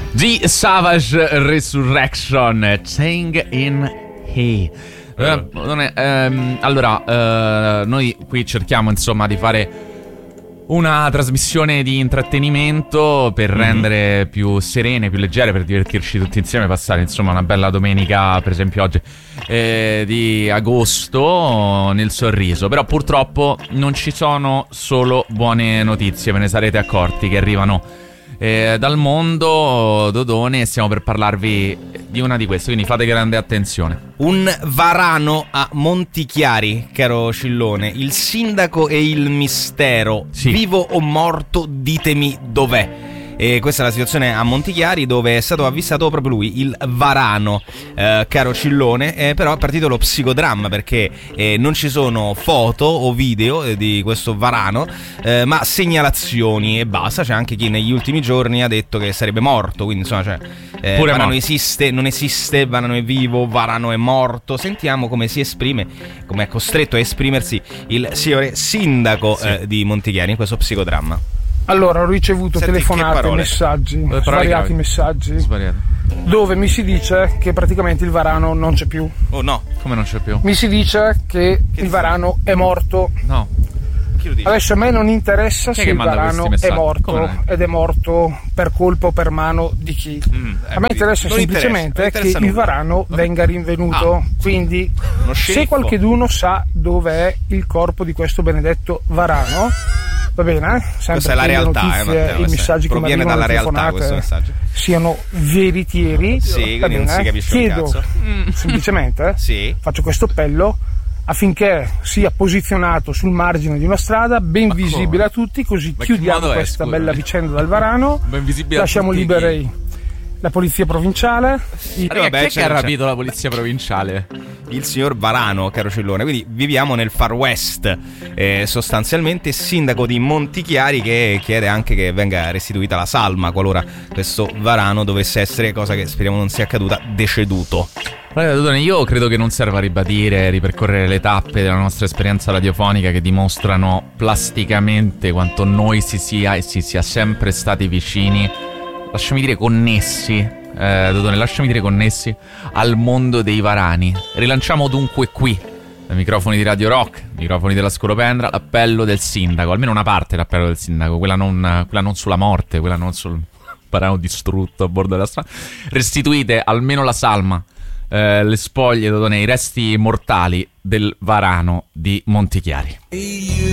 The Savage Resurrection, Staying in He. Allora, noi qui cerchiamo insomma di fare una trasmissione di intrattenimento per rendere più serene, più leggere, per divertirci tutti insieme, passare insomma una bella domenica, per esempio oggi di agosto, nel sorriso. Però purtroppo non ci sono solo buone notizie, ve ne sarete accorti, che arrivano dal mondo, Dodone, e stiamo per parlarvi di una di queste, quindi fate grande attenzione. Un varano a Montichiari, caro Cillone. Il sindaco e il mistero. Sì. Vivo o morto, ditemi dov'è. E questa è la situazione a Montichiari, dove è stato avvistato proprio lui, il varano, caro Cillone. Però è partito lo psicodramma, perché non ci sono foto o video di questo varano, ma segnalazioni e basta. C'è anche chi negli ultimi giorni ha detto che sarebbe morto, quindi insomma, cioè, pure varano morto. esiste, non esiste, varano è vivo, varano è morto. Sentiamo come si esprime, come è costretto a esprimersi il signore sindaco di Montichiari in questo psicodramma. Allora, ho ricevuto Senti, telefonate, messaggi, svariati messaggi, dove mi si dice che praticamente il varano non c'è più. Oh no, Come non c'è più? Mi si dice che il varano è morto. No. chi lo dice? Adesso a me non interessa se che il manda varano questi è messaggi? morto Come non è? ed è morto per colpa o per mano di chi. A me interessa non semplicemente interessa che il nulla. varano venga rinvenuto. Quindi Uno se sceriffo. qualcheduno sa dove è il corpo di questo benedetto varano, va bene, sempre Questa è la che le realtà, notizie, Matteo, i messaggi che mi proviene arrivano, dalla le realtà telefonate questo messaggio. siano veritieri, Sì, va quindi non bene, si capisce un chiedo cazzo. semplicemente, Sì. faccio questo appello affinché sia posizionato sul margine di una strada ben visibile a tutti, così Ma che chiudiamo modo è, questa scusami? bella vicenda del varano, Ben visibile a lasciamo tutti liberi la polizia provinciale, Raga, vabbè, chi è che c'è- ha c'è- rapito la polizia provinciale? Il signor Varano, caro Cillone. Quindi viviamo nel Far West, sostanzialmente. Sindaco di Montichiari che chiede anche che venga restituita la salma qualora questo varano dovesse essere, cosa che speriamo non sia accaduta, deceduto. Allora, Dodone, io credo che non serva ribadire, ripercorrere le tappe della nostra esperienza radiofonica che dimostrano plasticamente quanto noi si sia e si sia sempre stati vicini, lasciami dire connessi, Dodone, lasciami dire connessi al mondo dei varani. Rilanciamo dunque qui, dai microfoni di Radio Rock, microfoni della Scolopendra, l'appello del sindaco, almeno una parte dell'appello del sindaco, quella non sulla morte, quella non sul varano distrutto a bordo della strada. Restituite almeno la salma, le spoglie, Dodone, i resti mortali del varano di Montichiari.